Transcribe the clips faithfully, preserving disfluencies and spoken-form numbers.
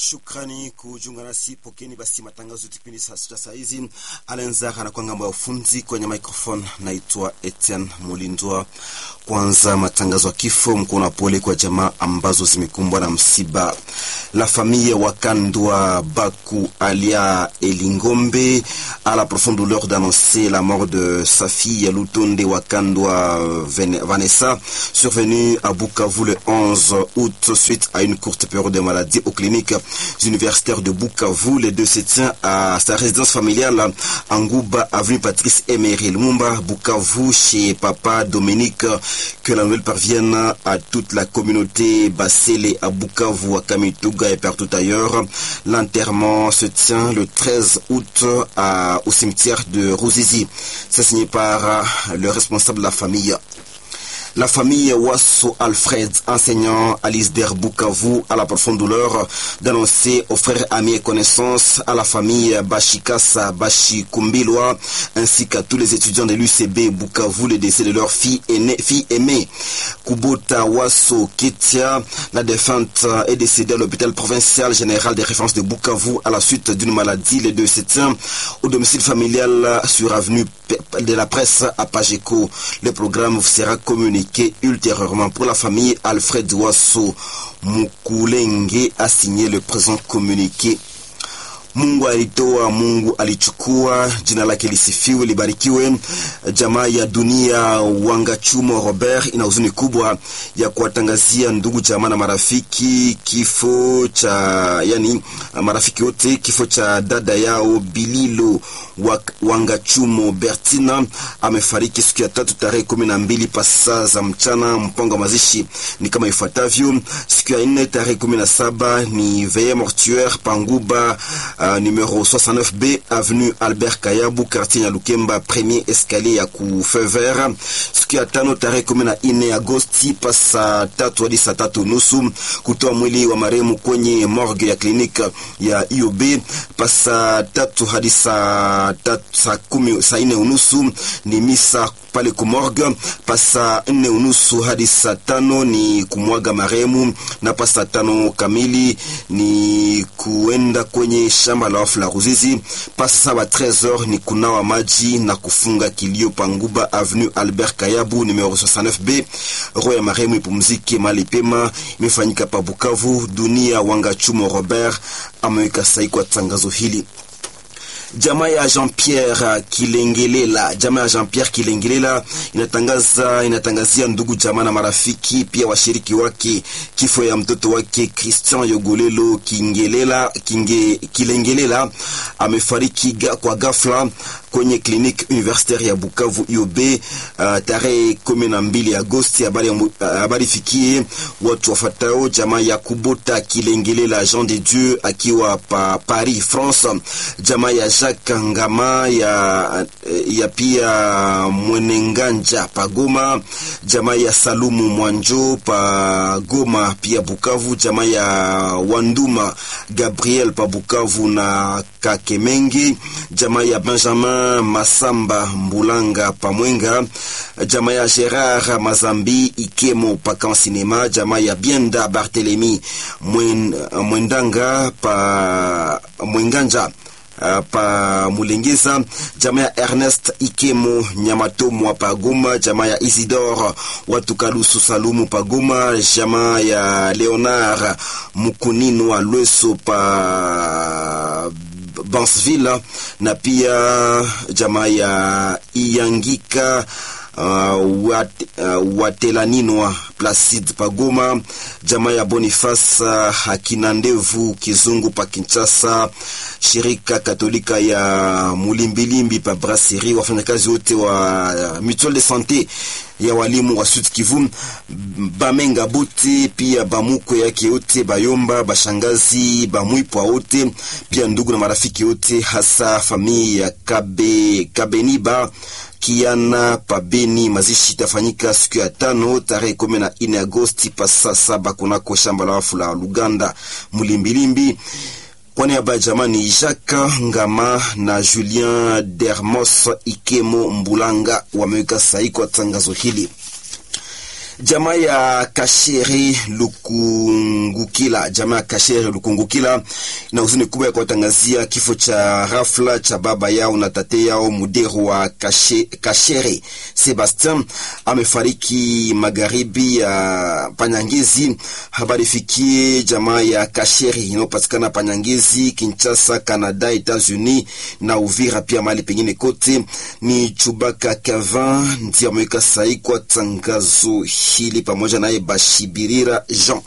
Shukrani kujiunga nasi, pokeni basi matangazo kipindi cha saa hizi. Alenza anakuwa ngambo ya ufundi, kwenye microphone naitwa Etienne Mulindwa. Kwanza matangazo ya kifo, mkono pole kwa jamaa ambazo zimekumbwa na msiba. La famille Wakandwa Baku alia Elingombe a la profonde douleur d'annoncer la mort de sa fille Lutonde Wakandwa Vanessa, survenue à Bukavu le onze août suite à une courte période de maladie aux cliniques universitaires de Bukavu. Les deux se tient à sa résidence familiale en Ngouba, avenue Patrice Emery Lumumba, Bukavu, chez Papa Dominique. Que la nouvelle parvienne à toute la communauté Bassele à Bukavu, à Kamituga et partout ailleurs. L'enterrement se tient le treize août à, au cimetière de Ruzizi. C'est signé par le responsable de la famille. La famille Wasso Alfred, enseignant à l'Isder Bukavu, à la profonde douleur d'annoncer aux frères, amis et connaissances, à la famille Bashikasa Bashikumbilwa, ainsi qu'à tous les étudiants de l'U C B Bukavu, le décès de leur fille aînée, fille aimée, Kubota Wasso Ketia. La défunte est décédée à l'hôpital provincial général des références de Bukavu à la suite d'une maladie. Les deux se tiennent au domicile familial sur avenue de la Presse à Pageco. Le programme sera communiqué ultérieurement. Pour la famille, Alfred Wasso Mukulenge a signé le présent communiqué. Mungu alitoa, Mungu alichukua, jina lake lisifiwe, libarikiwe. Jamaa ya Dunia Wangachumo Robert ina huzuni kubwa ya kuwatangazia ndugu jamaa na marafiki kifo cha, yani marafiki wote, kifo cha dada yao Bililo Wangachumo Bertina. Amefariki siku ya tatu tarehe kumi na mbili pasa za mchana. Mpango wa mazishi ni kama ifuatavyo. Siku ya nne tarehe kumi na saba ni veille mortuaire Panguba, Uh, numéro soixante-neuf B, avenue Albert Kayabu, quartier ya Lukemba, premier escalier ya ku feu vert. Siku ya tano tarehe kumi na nne Agosti pasa tatu hadi saa tatu nusu kutoa mwili wa marehemu kwenye morgue ya kliniki ya I O B. Pasa tatu hadi saa tatu saa kumi saa nne unusu ni misa pale kumorgue. Pasa nne unusu hadi saa tano ni kumwaga marehemu, na pasa tano kamili ni kuenda kwenye shamba la wafu la Ruzizi. Pasa saba treize heures ni kunawa maji na kufunga kilio Panguba, avenue Albert Kayabu, numéro soixante-neuf B. Roho ya marehemu ipumzike mahali pema. Imefanyika pa Bukavu. Dunia Wangachumo Robert ameweka sahihi kwa tangazo hili. Jamaa ya Jean-Pierre Kilengelela, jamaa ya Jean-Pierre Kilengelela inatangaza inatangazia ndugu jamaa na marafiki pia washiriki wake kifo ya mtoto wake Christian Yogolelo Kingelela Kinge Kilengelela. Amefariki ga, kwa ghafla kwenye kliniki universitaire ya Bukavu I O B uh, tarehe kumi na mbili Agosti. Habari uh, habari fikie watu wafatao: jamaa ya Kubota Kilengelela Jean de Dieu akiwa pa Paris France, jamaa ya Jacques Ngama ya ya pia Mwenenganja pa Goma, jamaa ya Salumu Mwanjo pa Goma pia Bukavu, jamaa ya Wanduma Gabriel pa Bukavu na Kakemengi, jamaa ya Benjamin Masamba Mbulanga pa Mwenga, jamaa ya Gerard Mazambi Ikemo pa Kan Cinema, jamaa ya Bienda Barthelemy Mwen, Mwendanga pa Mwenganja Uh, pa Mulengeza, jamaa ya Ernest Ikemo Nyamatomo pa Goma, jamaa ya Isidore Watukalusu Salumu pa Goma, jamaa ya Leonard Mukunino wa Lweso pa Bansville, na pia jamaa ya Iyangika Uh, wat, uh, Watelaninwa Placide Pagoma, jamaa ya Boniface uh, Hakinandevu Kizungu pa Kinshasa, shirika Katolika ya Mulimbilimbi pa Brasserie, wafanyakazi wote wa uh, Mutuelle de Santé ya walimu wa Sud Kivu, Bamenga Bote pia bamuko yake yote, Bayomba, bashangazi, bamwipwa wote, pia ndugu na marafiki wote, hasa familia ya Kabe Kabeniba Kiana Pabeni. Mazishi tafanyika siku ya tano tarehe kumi na nne Agosti pasa saba kunako shamba la wafu la Luganda Mulimbilimbi. Kwa niaba ya jamani Jacques Ngama na Julien Dermos Ikemo Mbulanga wameweka sahihi kwa tangazo hili. Jamaa ya Kasheri Lukungukila, jamaa ya Kasheri Lukungukila na huzuni kubwa ya kuwatangazia kifo cha rafla cha baba yao na tate yao Muderu wa Kashe, Kasheri Sebastien amefariki magharibi ya Panyangezi. Habari fikie jamaa ya Kasheri inayopatikana Panyangezi, Kinshasa, Canada, Etats-Unis na Uvira pia mahali pengine kote. Ni Chubaka Kevin ndiye ameweka sahihi kwa tangazo hili pamoja naye Bashibirira Jean.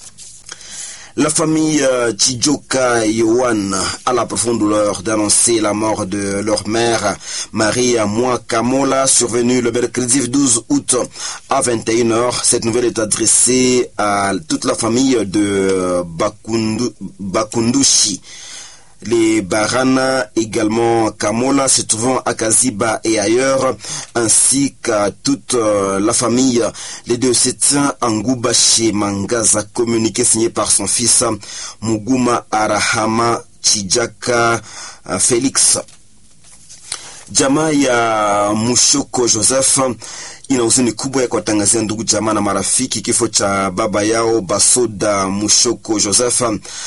La famille euh, Tchijoka Yohan a la profonde douleur d'annoncer la mort de leur mère, Maria Moi Kamola, survenue le mercredi douze août à vingt et une heures. Cette nouvelle est adressée à toute la famille de Bakundu, Bakundushi. Les Barana, également Kamola, se trouvant à Kaziba et ailleurs, ainsi qu'à toute euh, la famille. Les deux s'étient en Ngubashi Mangaza, communiqué signé par son fils Muguma Arahama Chijaka euh, Félix. Jamaa ya Mushoko Joseph ina huzuni kubwa ya kuwatangazia ndugu jamaa na marafiki kifo cha baba yao Basoda Mushoko Joseph.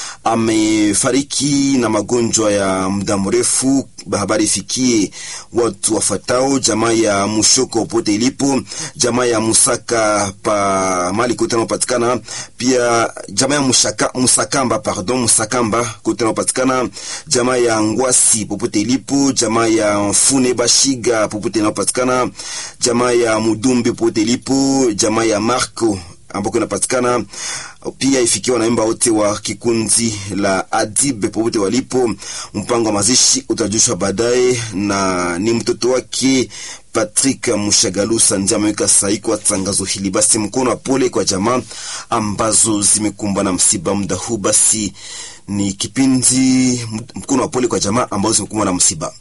Amefariki na magonjwa ya muda mrefu. Habari fikie watu wafatao jamaa ya Mushoko pote ilipo, jamaa ya Musaka pa mali kote inapatikana, pia jamaa ya Mushaka Musakamba pardon Musakamba kote inapatikana, jamaa ya Ngwasi popote ilipo, jamaa ya Mfune Bashiga popote inapatikana, jamaa ya Mudumbi popote ilipo, jamaa ya Marco ambako inapatikana pia ifikiwa na imba wote wa kikundi la Adibe popote walipo. Mpango wa mazishi utajushwa baadaye, na ni mtoto wake Patrick Mushagalusa ndiye ameweka sahihi kwa tangazo hili. Basi mkono wa pole kwa jamaa ambazo zimekumbana na msiba muda huu. Basi ni kipindi mkono wa pole kwa jamaa ambazo zimekumbana na msiba.